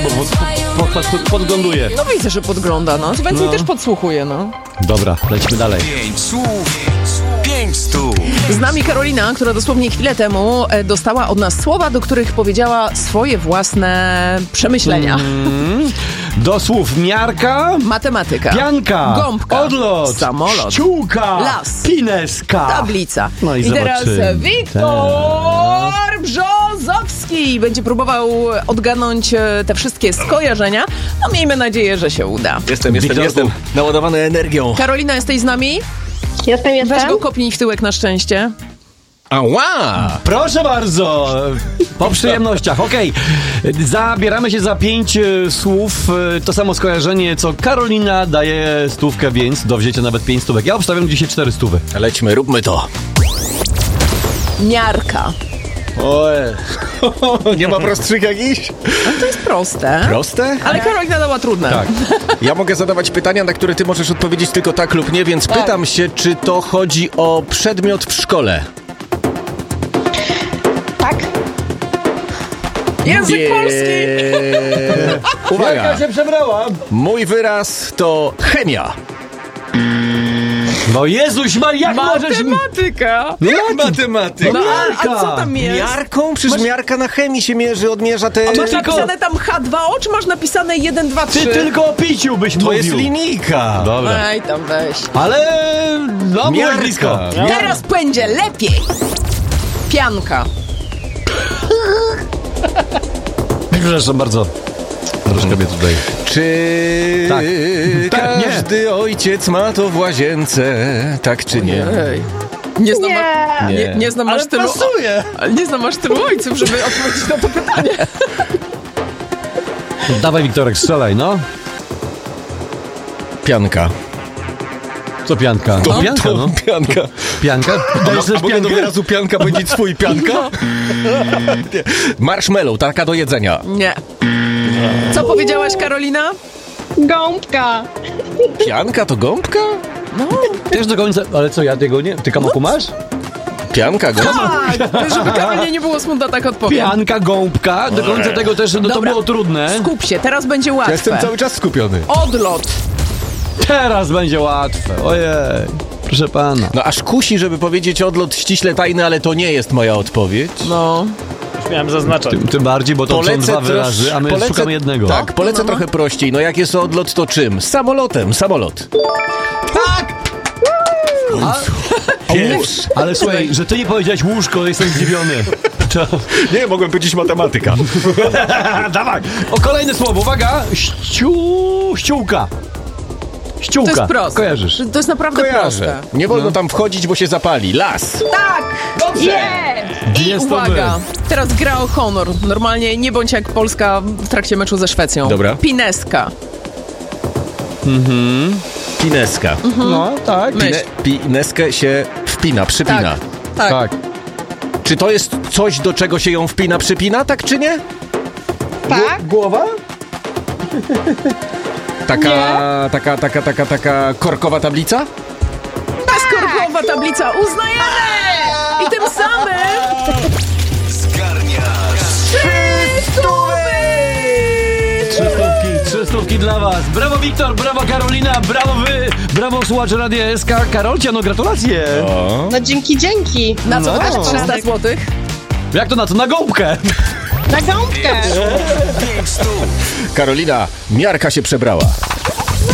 Podgląduję. No widzę, że podgląda, no. Więcej też podsłuchuje, no. Dobra, lecimy dalej. 5 słów, 5 stów. Z nami Karolina, która dosłownie chwilę temu dostała od nas słowa, do których powiedziała swoje własne przemyślenia. Do słów miarka, Matematyka. pianka, Gąbka. odlot, Samolot. ściółka, Las. pineska. Tablica. No i teraz zobaczymy. Wiktor Brzozowski będzie próbował odgadnąć te wszystkie skojarzenia. No miejmy nadzieję, że się uda. Jestem naładowany energią. Karolina, jesteś z nami? Jestem. Weź go kopnij w tyłek na szczęście. Ała! Proszę bardzo, po przyjemnościach. Okej, zabieramy się za 5 słów. To samo skojarzenie, co Karolina daje stówkę, więc do wzięcia nawet 5 stówek. Ja obstawiam dzisiaj 4 stówy. Lećmy, róbmy to. Miarka. Nie ma prostszych jakichś? No to jest proste. Proste? Ale Karolina dała trudne. Tak. Ja mogę zadawać pytania, na które ty możesz odpowiedzieć tylko tak lub nie, więc pytam się, czy to chodzi o przedmiot w szkole? Tak. Język polski. Uwaga, się przebrała. mój wyraz to chemia. No Jezuś Maria, jak możesz... Matematyka. Matematyka. No a co tam jest? Miarką? Przecież miarka na chemii się mierzy, odmierza te... Masz tylko- napisane tam H2O, czy masz napisane 1, 2, 3? Ty tylko o piciu byś To mówił. jest linijka. Dobra. Ej, tam weź. Ale... No, byłeś Miarka. blisko. Teraz będzie lepiej. Pianka. Przepraszam bardzo. Troszkę mnie tutaj... Czy Tak, nie. każdy ojciec ma to w łazience? Tak czy nie? Ej. Nie znam, Nie. nie znam aż tylu... Ale nie znam aż tylu ojców, żeby odpowiedzieć na to pytanie. Dawaj, Wiktorek, strzelaj, no. Pianka. Co pianka? To pianka, no. Pianka. Pianka? Dajesz też Mogę do piankę? wyrazu pianka powiedzieć swój pianka? Nie. Marshmallow, taka do jedzenia. Nie. Co powiedziałaś, Karolina? Gąbka. Pianka to gąbka? Też do końca... Ale co, ja tego nie... Ty kamaku masz? Pianka, gąbka? Tak, żeby Karolinie nie było smutno, tak odpowiem. Pianka, gąbka. Do końca tego też... No to Dobra. było trudne. Skup się, teraz będzie Ja łatwe. jestem cały czas skupiony. Odlot. Teraz będzie łatwe. Ojej. Proszę pana. No aż kusi, żeby powiedzieć odlot ściśle tajny, ale to nie jest moja odpowiedź. No. Miałem zaznaczać. Tym bardziej, bo to są dwa wyrazy, a my szukamy jednego. Tak, polecę trochę prościej. No jak jest odlot, to czym? Samolotem, samolot. Tak! Ale słuchaj, że ty nie powiedziałeś łóżko, jestem zdziwiony. Nie, mogłem powiedzieć matematyka. Dawaj! O, kolejne słowo, uwaga! Ściółka. Ściółka. To jest proste. Kojarzysz? To jest naprawdę Kojarzę. proste. Nie wolno tam wchodzić, bo się zapali. Las. Tak! Jest. I Jest to uwaga, my. teraz gra o honor. Normalnie nie bądź jak Polska w trakcie meczu ze Szwecją. Dobra. Pineska. Pineska. No, tak. Myśl. Pineskę się wpina, przypina. Tak. Tak. Czy to jest coś, do czego się ją wpina, przypina, tak czy nie? Tak. Głowa? Taka korkowa tablica? Bezkorkowa tablica uznajemy! I tym samym... Zgarniasz. Trzy stówki dla was. Brawo Wiktor, brawo Karolina, brawo wy, brawo słuchacze Radia SK. Karolcia, no gratulacje. No dzięki. Na co wydasz 300 złotych? Jak to na to? Na gąbkę. Na gąbkę. 5 stów. Karolina, miarka się przebrała.